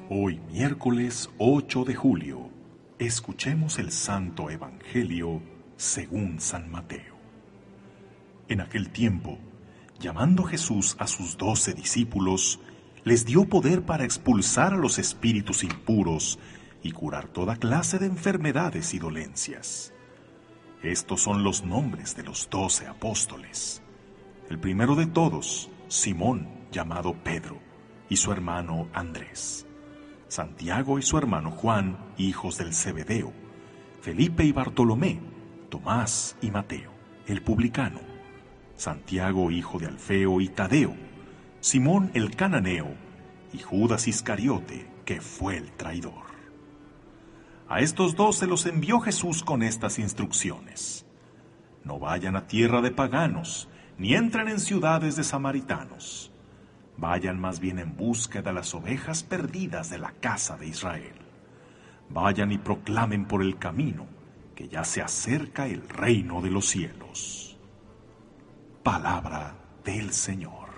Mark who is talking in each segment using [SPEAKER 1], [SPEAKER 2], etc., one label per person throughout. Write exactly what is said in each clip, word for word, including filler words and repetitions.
[SPEAKER 1] Hoy miércoles ocho de julio, escuchemos el Santo Evangelio según San Mateo. En aquel tiempo, llamando Jesús a sus doce discípulos, les dio poder para expulsar a los espíritus impuros y curar toda clase de enfermedades y dolencias. Estos son los nombres de los doce apóstoles. El primero de todos, Simón, llamado Pedro, y su hermano Andrés. Santiago y su hermano Juan, hijos del Zebedeo. Felipe y Bartolomé, Tomás y Mateo, el publicano. Santiago, hijo de Alfeo y Tadeo. Simón el cananeo y Judas Iscariote, que fue el traidor. A estos dos se los envió Jesús con estas instrucciones: no vayan a tierra de paganos, ni entren en ciudades de samaritanos. Vayan más bien en busca de las ovejas perdidas de la casa de Israel. Vayan y proclamen por el camino que ya se acerca el reino de los cielos. Palabra del Señor.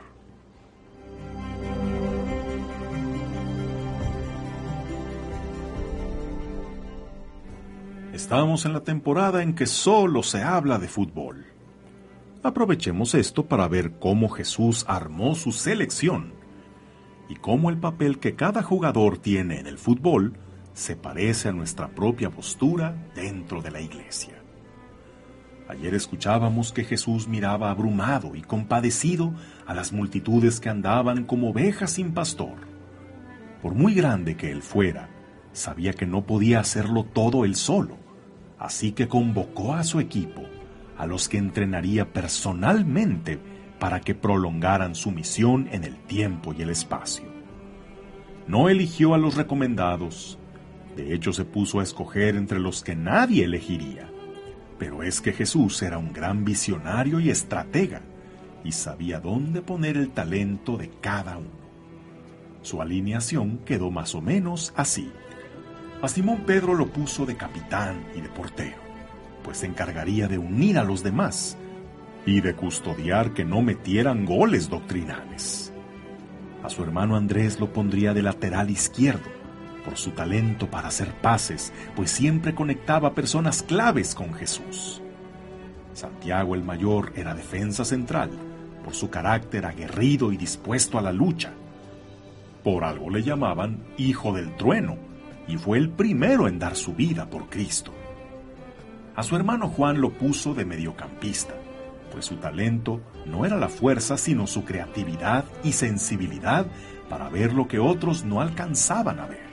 [SPEAKER 1] Estamos en la temporada en que solo se habla de fútbol. Aprovechemos esto para ver cómo Jesús armó su selección y cómo el papel que cada jugador tiene en el fútbol se parece a nuestra propia postura dentro de la iglesia. Ayer escuchábamos que Jesús miraba abrumado y compadecido a las multitudes que andaban como ovejas sin pastor. Por muy grande que él fuera, sabía que no podía hacerlo todo él solo. Así que convocó a su equipo, a los que entrenaría personalmente para que prolongaran su misión en el tiempo y el espacio. No eligió a los recomendados, de hecho se puso a escoger entre los que nadie elegiría. Pero es que Jesús era un gran visionario y estratega, y sabía dónde poner el talento de cada uno. Su alineación quedó más o menos así. A Simón Pedro lo puso de capitán y de portero, pues se encargaría de unir a los demás y de custodiar que no metieran goles doctrinales. A su hermano Andrés lo pondría de lateral izquierdo, por su talento para hacer pases, pues siempre conectaba personas claves con Jesús. Santiago el mayor era defensa central, por su carácter aguerrido y dispuesto a la lucha. Por algo le llamaban Hijo del Trueno, y fue el primero en dar su vida por Cristo. A su hermano Juan lo puso de mediocampista, pues su talento no era la fuerza, sino su creatividad y sensibilidad para ver lo que otros no alcanzaban a ver.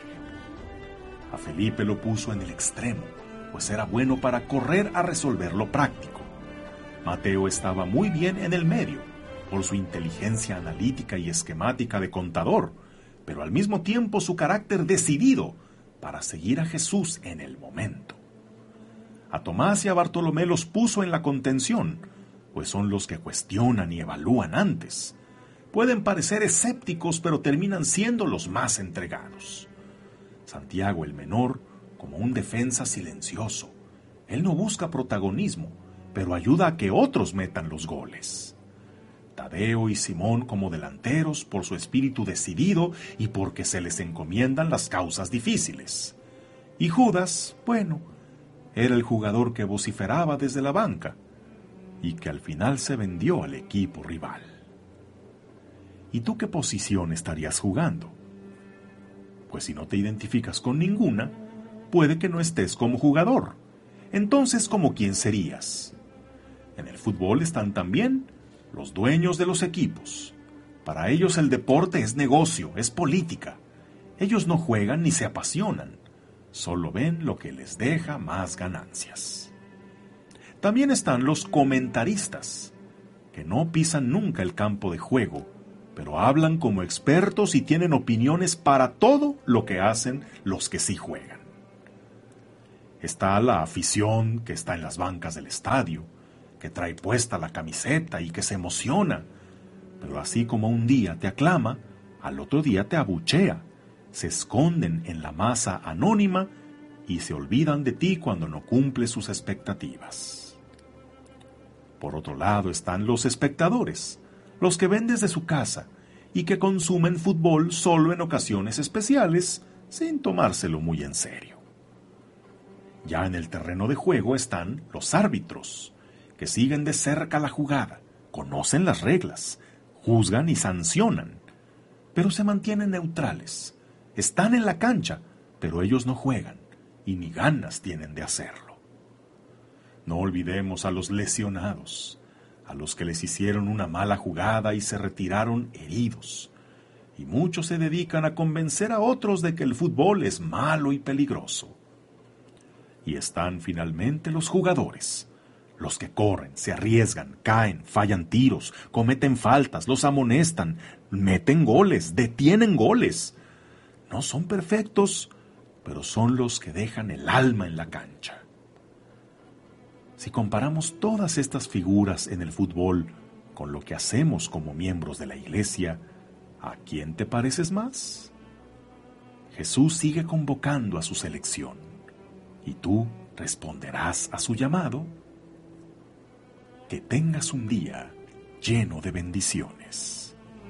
[SPEAKER 1] A Felipe lo puso en el extremo, pues era bueno para correr a resolver lo práctico. Mateo estaba muy bien en el medio, por su inteligencia analítica y esquemática de contador, pero al mismo tiempo su carácter decidido para seguir a Jesús en el momento. A Tomás y a Bartolomé los puso en la contención, pues son los que cuestionan y evalúan antes. Pueden parecer escépticos, pero terminan siendo los más entregados. Santiago el menor, como un defensa silencioso. Él no busca protagonismo, pero ayuda a que otros metan los goles. Tadeo y Simón como delanteros por su espíritu decidido y porque se les encomiendan las causas difíciles. Y Judas, bueno, era el jugador que vociferaba desde la banca y que al final se vendió al equipo rival. ¿Y tú qué posición estarías jugando? Pues si no te identificas con ninguna, puede que no estés como jugador. Entonces, ¿cómo quién serías? En el fútbol están también los dueños de los equipos. Para ellos el deporte es negocio, es política. Ellos no juegan ni se apasionan, solo ven lo que les deja más ganancias. También están los comentaristas, que no pisan nunca el campo de juego, pero hablan como expertos y tienen opiniones para todo lo que hacen los que sí juegan. Está la afición que está en las bancas del estadio, que trae puesta la camiseta y que se emociona, pero así como un día te aclama, al otro día te abuchea, se esconden en la masa anónima y se olvidan de ti cuando no cumples sus expectativas. Por otro lado están los espectadores, los que ven desde su casa y que consumen fútbol solo en ocasiones especiales, sin tomárselo muy en serio. Ya en el terreno de juego están los árbitros, que siguen de cerca la jugada, conocen las reglas, juzgan y sancionan, pero se mantienen neutrales. Están en la cancha, pero ellos no juegan, y ni ganas tienen de hacerlo. No olvidemos a los lesionados, a los que les hicieron una mala jugada y se retiraron heridos. Y muchos se dedican a convencer a otros de que el fútbol es malo y peligroso. Y están finalmente los jugadores, los que corren, se arriesgan, caen, fallan tiros, cometen faltas, los amonestan, meten goles, detienen goles. No son perfectos, pero son los que dejan el alma en la cancha. Si comparamos todas estas figuras en el fútbol con lo que hacemos como miembros de la iglesia, ¿a quién te pareces más? Jesús sigue convocando a su selección, y tú responderás a su llamado. Que tengas un día lleno de bendiciones.